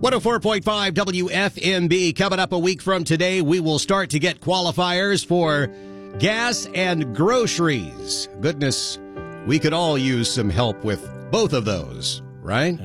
104.5 WFMB. Coming up a week from today, we will start to get qualifiers for gas and groceries. Goodness, we could all use some help with both of those, right?